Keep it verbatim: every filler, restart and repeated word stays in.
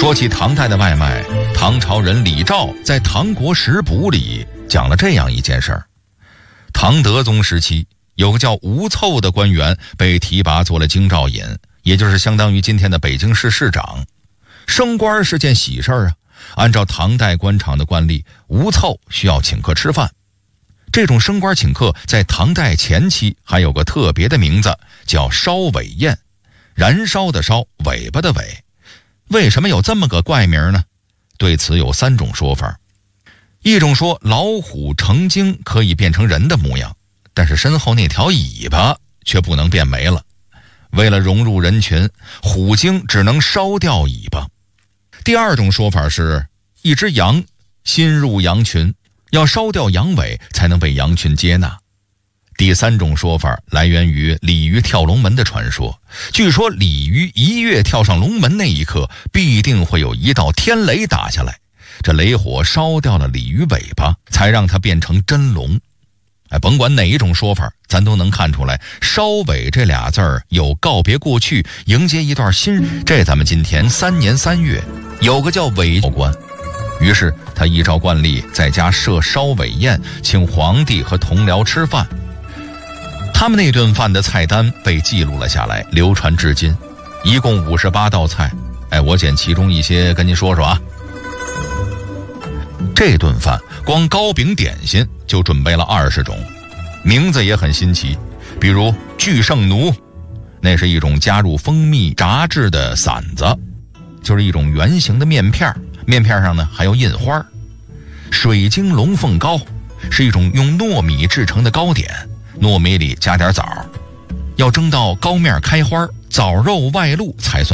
说起唐代的外卖，唐朝人李肇在《唐国食补》里讲了这样一件事儿。唐德宗时期，有个叫吴凑的官员被提拔做了京兆尹，也就是相当于今天的北京市市长。升官是件喜事儿啊，按照唐代官场的惯例，吴凑需要请客吃饭。这种升官请客在唐代前期还有个特别的名字，叫烧尾宴，燃烧的烧，尾巴的尾。为什么有这么个怪名呢？对此有三种说法。一种说老虎成精可以变成人的模样，但是身后那条尾巴却不能变没了。为了融入人群，虎精只能烧掉尾巴。第二种说法是一只羊新入羊群，要烧掉羊尾才能被羊群接纳。第三种说法来源于鲤鱼跳龙门的传说，据说鲤鱼一跃跳上龙门那一刻，必定会有一道天雷打下来，这雷火烧掉了鲤鱼尾巴，才让它变成真龙。哎，甭管哪一种说法，咱都能看出来，烧尾这俩字儿有告别过去，迎接一段新。这咱们今天三年三月，有个叫韦官，于是他依照惯例在家设烧尾宴，请皇帝和同僚吃饭。他们那顿饭的菜单被记录了下来，流传至今，一共五十八道菜。哎，我捡其中一些跟您说说啊。这顿饭光糕饼点心就准备了二十种，名字也很新奇，比如巨圣奴，那是一种加入蜂蜜炸制的馓子，就是一种圆形的面片，面片上呢还有印花。水晶龙凤糕是一种用糯米制成的糕点，糯米里加点枣，要蒸到糕面开花，枣肉外露才算